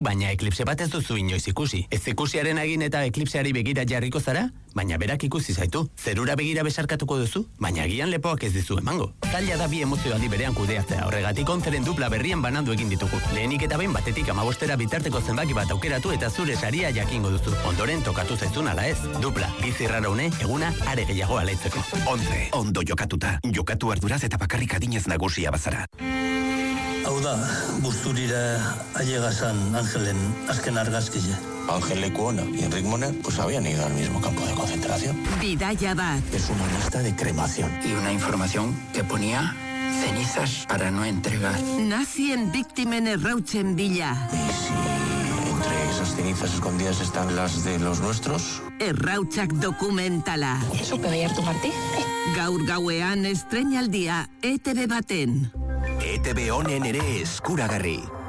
Baina eklipse bat ez duzu inoiz ikusi. Ez ikusiaren egin eta eklipseari begira jarriko zara? Baina berak ikusi zaitu. Zerura begira besarkatuko duzu? Baina agian lepoak ez dizu emango. Zaila da bi emozio aldi berean kudeatzea. Horregatik onzeren dupla berrian banandu egin ditugu. Lehenik eta behin batetik 15 bitarteko zenbaki bat aukeratu eta zure saria jakingo duzu. Ondoren tokatu zaizun ala ez. Dupla, bizi raraune, eguna are gehiago alaitzeko. 11. Ondo jokatuta. Jokatu arduraz eta bakarrik adinez nagusia bazara. Hau da, Busturira allegazan Ángelen azken argazkile. Ángel Lecuona y Enric Moner pues habían ido al mismo campo de concentración. Bidaia bat. Es una lista de cremación. Y una información que ponía cenizas para no entregar. Nazien biktimen errautzen bila. ¿Y si entre esas cenizas escondidas están las de los nuestros? Errautzak dokumentala. ¿Eso que veía tu Martí? Gaur gauean estreinaldia ETV baten. ETV honen ere eskuragarri.